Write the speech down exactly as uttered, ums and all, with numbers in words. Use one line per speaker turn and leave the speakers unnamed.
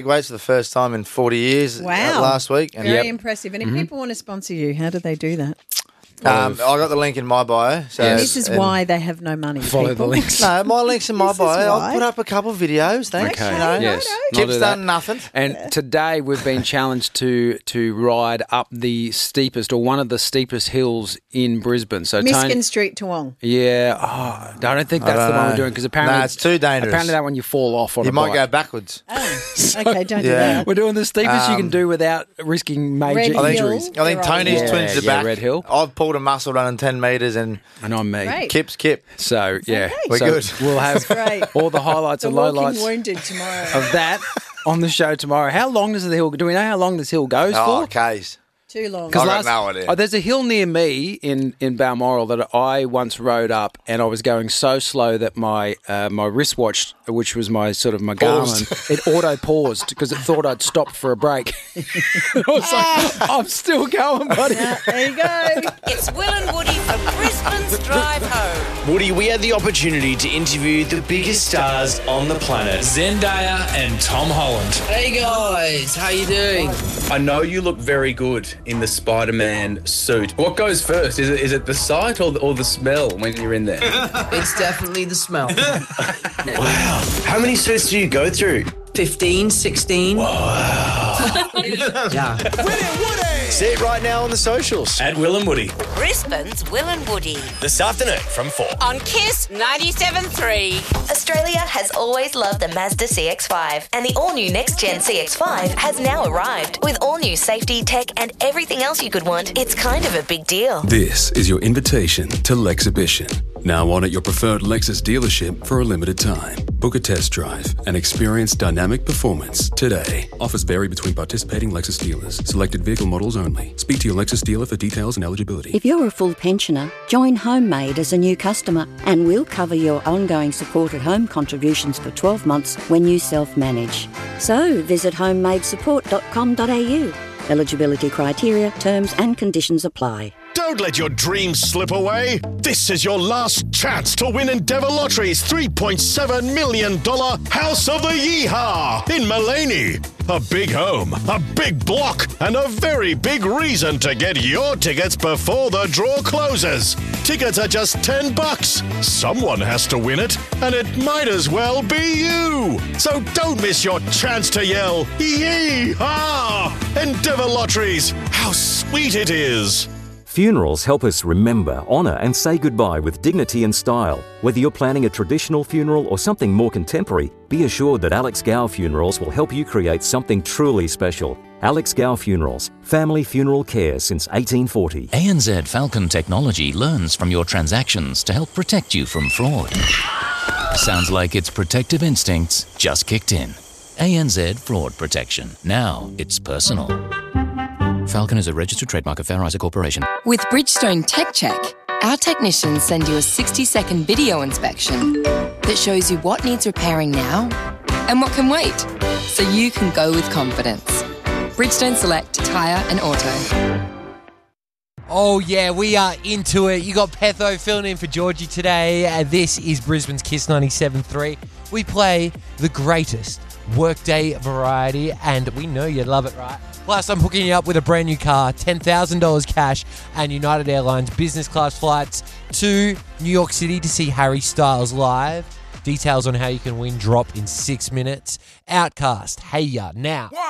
Weights for the first time in forty years.
Wow.
uh, last week. And
Very
Yep.
impressive. And if
Mm-hmm.
people want to sponsor you, how do they do that?
um, I got the link in my bio. So
And this is
and-
why they have no money.
Follow
people.
the links.
No, my link's in my
This is
bio. I'll
why.
put up a couple of videos. Thanks.
Okay.
You know.
Yes. I'll
Chip's
do that.
done nothing.
And today we've been challenged to to ride up the steepest or one of the steepest hills in Brisbane. So
Miskin
Tony,
Street to Wong.
yeah, oh, I don't think that's
I
the
don't
one we're
know.
doing because apparently
Nah, it's too dangerous.
Apparently that one you fall off on
You
a
might
bike.
go backwards.
Oh, okay, don't do
Yeah.
that.
We're doing the steepest you can
Um,
do without risking major
Red
I think,
injuries.
Hill.
I think
They're
Tony's
right.
twins
Yeah,
the
yeah,
back.
Red Hill.
I've pulled a muscle running ten metres and
And I'm me.
Great.
Kip's Kip.
So yeah,
Okay.
We're
so
good.
We'll have
great.
all the highlights
The
and
walking
lowlights
wounded tomorrow.
of that on the show tomorrow. How long does the hill? Do we know how long this hill goes
Oh,
for?
Case.
Too long.
I got no idea.
Oh, there's a hill near me in, in Balmoral that I once rode up, and I was going so slow that my uh, my wristwatch, which was my sort of my
Paused.
Garmin, it auto paused because it thought I'd stopped for a break. I was like, I'm still going, buddy.
Yeah, there you go.
It's Will and Woody for Brisbane's Drive Home.
Woody, we had the opportunity to interview the biggest stars on the planet.
Zendaya and Tom Holland.
Hey guys, how you doing?
I know you look very good in the Spider-Man suit. What goes first? Is it is it the sight or the, or the smell when you're in there?
It's definitely the smell.
Wow. How many suits do you go through?
fifteen, sixteen. Yeah.
See it right now on the socials.
At Will and Woody.
Brisbane's Will and Woody
This afternoon from four.
on Kiss ninety-seven point three.
Australia has always loved the Mazda C X five, and the all-new next-gen C X five has now arrived. With all-new safety, tech, and everything else you could want, it's kind of a big deal.
This is your invitation to Lexhibition. Now on at your preferred Lexus dealership for a limited time. Book a test drive and experience dynamic performance today. Offers vary between participating Lexus dealers. Selected vehicle models only. Speak to your Lexus dealer for details and eligibility.
If you're a full pensioner, join Homemade as a new customer and we'll cover your ongoing support at home contributions for twelve months when you self-manage. So visit homemade support dot com dot a u. Eligibility criteria, terms and conditions apply.
Don't let your dreams slip away. This is your last chance to win Endeavour Lottery's three point seven million dollars House of the Yeehaw in Mullaney. A big home, a big block, and a very big reason to get your tickets before the draw closes. Tickets are just ten bucks. Someone has to win it, and it might as well be you. So don't miss your chance to yell, Yeehaw! Endeavour Lotteries, how sweet it is.
Funerals help us remember, honour and say goodbye with dignity and style. Whether you're planning a traditional funeral or something more contemporary, be assured that Alex Gow Funerals will help you create something truly special. Alex Gow Funerals, family funeral care since eighteen forty.
A N Z Falcon Technology learns from your transactions to help protect you from fraud. Sounds like its protective instincts just kicked in. A N Z Fraud Protection. Now it's personal. Falcon is a registered trademark of Fair Isaac Corporation.
With Bridgestone Tech Check, our technicians send you a sixty-second video inspection that shows you what needs repairing now and what can wait, so you can go with confidence. Bridgestone Select Tyre and Auto.
Oh, yeah, we are into it. You got Petho filling in for Georgie today. Uh, this is Brisbane's Kiss ninety-seven point three. We play the greatest workday variety, and we know you love it, right? Plus, I'm hooking you up with a brand new car, ten thousand dollars cash, and United Airlines business class flights to New York City to see Harry Styles live. Details on how you can win drop in six minutes. Outcast, hey ya, now.